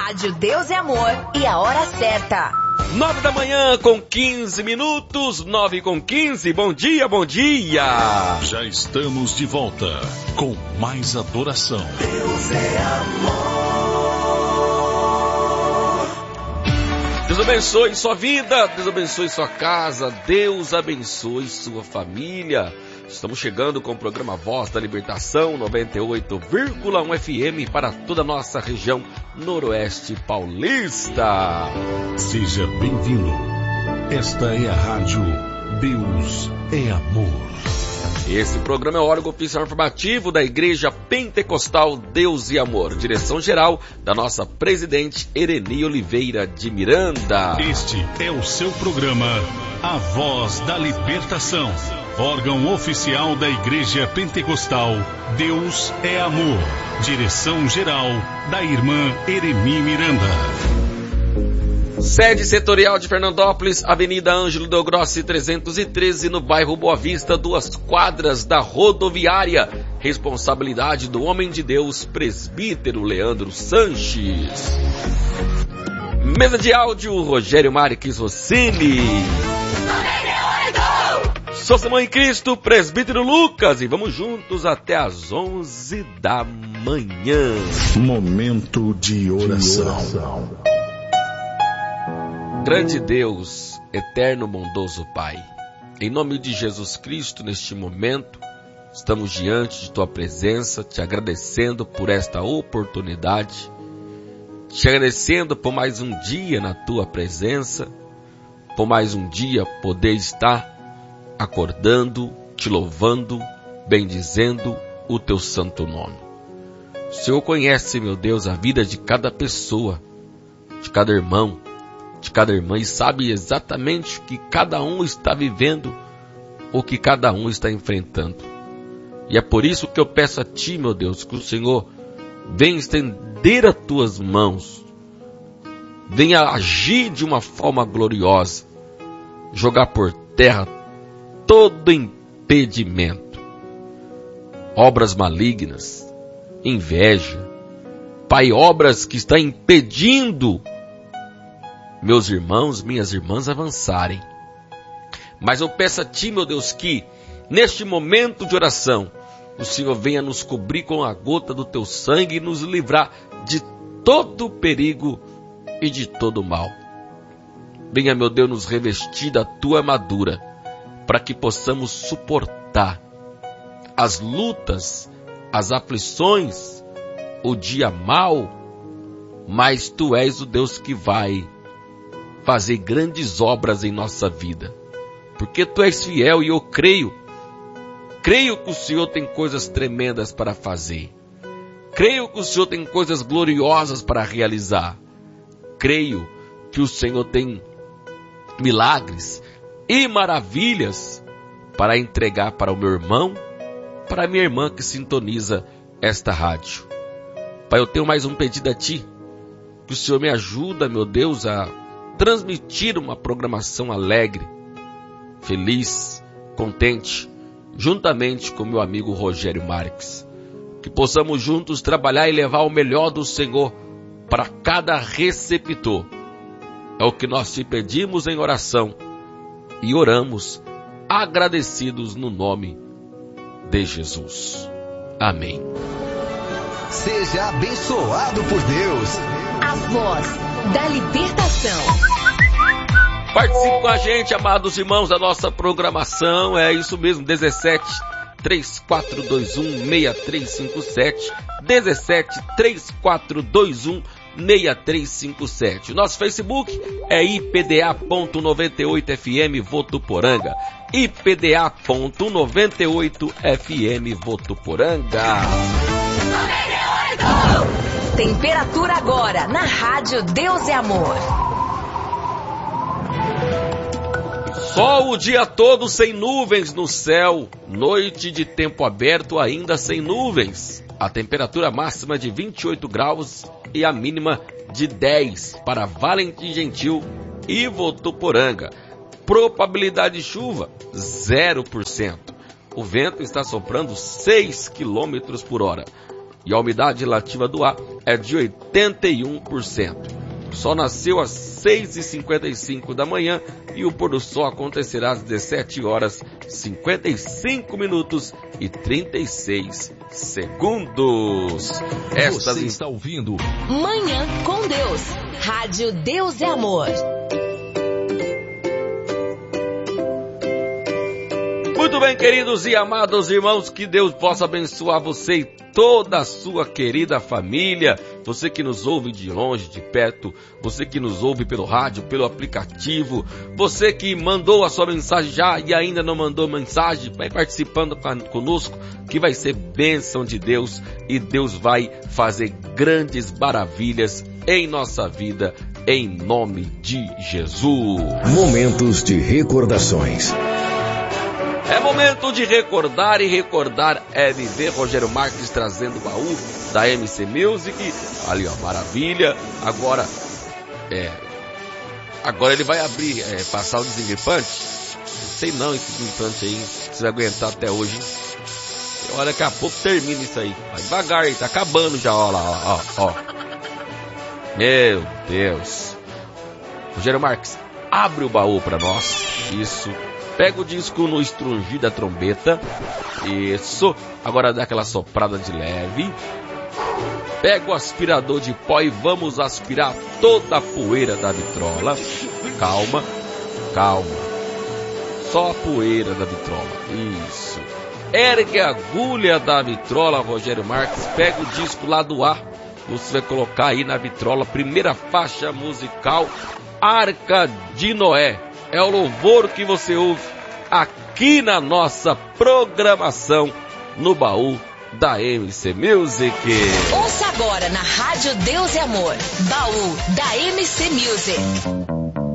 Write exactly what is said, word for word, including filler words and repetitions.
Rádio Deus é Amor e a hora certa. Nove da manhã com quinze minutos, nove com quinze, bom dia, bom dia. Já estamos de volta com mais adoração. Deus é amor. Deus abençoe sua vida, Deus abençoe sua casa, Deus abençoe sua família. Estamos chegando com o programa Voz da Libertação, noventa e oito vírgula um F M para toda a nossa região noroeste paulista. Seja bem-vindo. Esta é a rádio Deus é Amor. Esse programa é o órgão oficial informativo da Igreja Pentecostal Deus e Amor. Direção geral da nossa presidente Ereni Oliveira de Miranda. Este é o seu programa, A Voz da Libertação. Órgão oficial da Igreja Pentecostal Deus é Amor. Direção geral da irmã Ereni Miranda. Sede setorial de Fernandópolis, Avenida Ângelo Del Grossi trezentos e treze, no bairro Boa Vista, duas quadras da rodoviária. Responsabilidade do homem de Deus, presbítero Leandro Sanches. Mesa de áudio, Rogério Marques Rossini. Sou Simão em Cristo, presbítero Lucas, e vamos juntos até às onze da manhã. Momento de oração. Grande Deus, eterno bondoso Pai, em nome de Jesus Cristo, neste momento, estamos diante de Tua presença, te agradecendo por esta oportunidade, te agradecendo por mais um dia na Tua presença, por mais um dia poder estar acordando, te louvando, bendizendo o Teu santo nome. O Senhor conhece, meu Deus, a vida de cada pessoa, de cada irmão, de cada irmã, e sabe exatamente o que cada um está vivendo, o que cada um está enfrentando. E é por isso que eu peço a Ti, meu Deus, que o Senhor venha estender as Tuas mãos, venha agir de uma forma gloriosa, jogar por terra todo impedimento, obras malignas, inveja, Pai, obras que estão impedindo meus irmãos, minhas irmãs avançarem. Mas eu peço a Ti, meu Deus, que neste momento de oração, o Senhor venha nos cobrir com a gota do Teu sangue e nos livrar de todo perigo e de todo mal. Venha, meu Deus, nos revestir da Tua armadura, para que possamos suportar as lutas, as aflições, o dia mau, mas Tu és o Deus que vai fazer grandes obras em nossa vida, porque Tu és fiel e eu creio, creio que o Senhor tem coisas tremendas para fazer, creio que o Senhor tem coisas gloriosas para realizar, creio que o Senhor tem milagres e maravilhas para entregar para o meu irmão, para a minha irmã que sintoniza esta rádio. Pai, eu tenho mais um pedido a Ti, que o Senhor me ajuda, meu Deus, a transmitir uma programação alegre, feliz, contente, juntamente com meu amigo Rogério Marques. Que possamos juntos trabalhar e levar o melhor do Senhor para cada receptor. É o que nós te pedimos em oração e oramos agradecidos no nome de Jesus. Amém. Seja abençoado por Deus. A Voz da Libertação. Participe com a gente, amados irmãos, da nossa programação. É isso mesmo, dezessete, três quatro dois um, seis três cinco sete. dezessete, três quatro dois um, seis três cinco sete. Nosso Facebook é I P D A ponto noventa e oito F M Votuporanga. I P D A ponto noventa e oito F M Votuporanga. Temperatura agora na Rádio Deus é Amor. Sol o dia todo sem nuvens no céu. Noite de tempo aberto ainda sem nuvens. A temperatura máxima de vinte e oito graus e a mínima de dez para Valentim Gentil e Votuporanga. Probabilidade de chuva zero por cento. O vento está soprando seis quilômetros por hora. e a umidade relativa do ar é de oitenta e um por cento. O sol nasceu às seis e cinquenta e cinco da manhã e o pôr do sol acontecerá às dezessete horas, cinquenta e cinco minutos e trinta e seis segundos. Estas... Você está ouvindo Manhã com Deus. Rádio Deus é Amor. Muito bem, queridos e amados irmãos, que Deus possa abençoar você e toda a sua querida família. Você que nos ouve de longe, de perto, você que nos ouve pelo rádio, pelo aplicativo, você que mandou a sua mensagem já e ainda não mandou mensagem, vai participando conosco, que vai ser bênção de Deus e Deus vai fazer grandes maravilhas em nossa vida, em nome de Jesus. Momentos de recordações. É momento de recordar e recordar é viver. Rogério Marques trazendo o baú da M C Music. Ali, ó, maravilha. Agora, é, agora ele vai abrir, é, passar o desengripante. Não sei não esse desengripante aí, se vai aguentar até hoje. Olha, daqui a pouco termina isso aí. Vai devagar aí, tá acabando já, ó lá, ó, ó. Meu Deus. Rogério Marques, abre o baú pra nós. Isso. Pega o disco no estrungir da trombeta. Isso. Agora dá aquela soprada de leve. Pega o aspirador de pó e vamos aspirar toda a poeira da vitrola. Calma, calma. Só a poeira da vitrola. Isso. Ergue a agulha da vitrola, Rogério Marques. Pega o disco lá do ar. Você vai colocar aí na vitrola. Primeira faixa musical, Arca de Noé. É o louvor que você ouve aqui na nossa programação no baú da M C Music. Ouça agora na Rádio Deus é Amor, baú da M C Music.